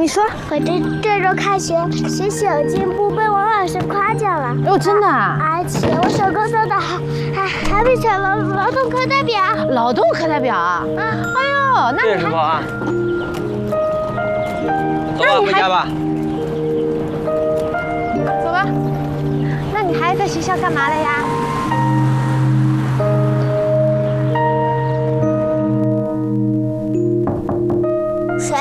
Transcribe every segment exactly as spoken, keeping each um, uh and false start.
你说， 我这这周开学学习有进步，被王老师夸奖了。 哦，真的啊！ 而且我手工做的还还还被选了劳动课代表。 劳动课代表啊！嗯，哎呦，那谢谢师傅啊。走吧，回家吧。 走吧。那你还在学校干嘛了呀？ 谁？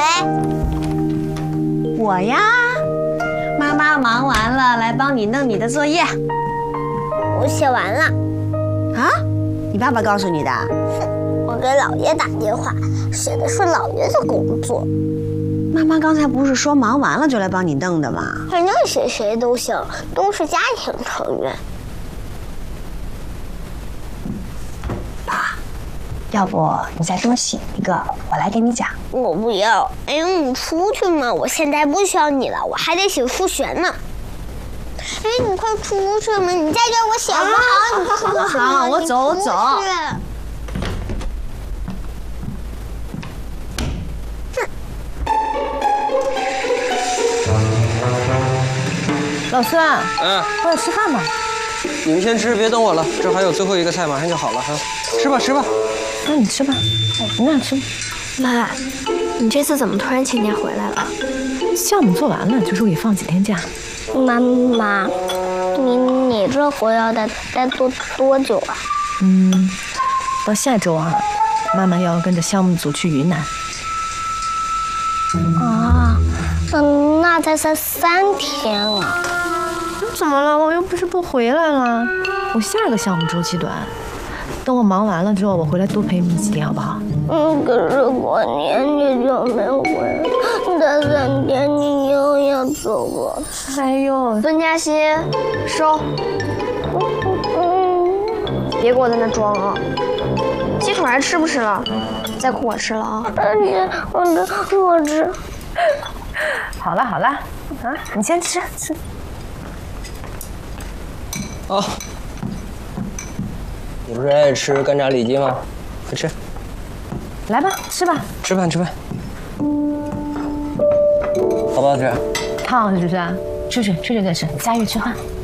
我呀，妈妈忙完了，来帮你弄你的作业。 我写完了。 啊？你爸爸告诉你的？ 我给姥爷打电话，写的是姥爷的工作。 妈妈刚才不是说忙完了就来帮你弄的吗？ 反正写谁都行，都是家庭成员。 爸，要不你再多写一个，我来给你讲。 我不要。哎呦，你出去嘛！我现在不需要你了，我还得写数学呢。哎，你快出去嘛！你再叫我写不好，你出去嘛！ 好，我走走。 老孙， 嗯， 过来吃饭吧。 你们先吃，别等我了，这还有最后一个菜，马上就好了哈。吃吧，吃吧。 那你吃吧，你俩吃吧。 妈，你这次怎么突然请假回来了？ 项目做完了，就说给放几天假。 妈妈，你你这活要待待多多久啊？ 嗯，到下周啊，妈妈要跟着项目组去云南。 啊，嗯，那才才三天啊！ 怎么了？我又不是不回来了。我下个项目周期短，等我忙完了之后，我回来多陪你几天，好不好？ 嗯，可是过年你就没回来，这三天你又要走了。 哎呦， 孙嘉欣，收。 嗯， 别给我在那装啊！鸡腿还吃不吃了？再哭我吃了啊！ 我吃，我吃。 好了好了，啊，你先吃吃。 哦，你不是爱吃干炸里脊吗？快吃。 来吧，吃吧。 吃饭吃饭。好不好吃？ 烫是不是？出去出去再吃，下月吃饭。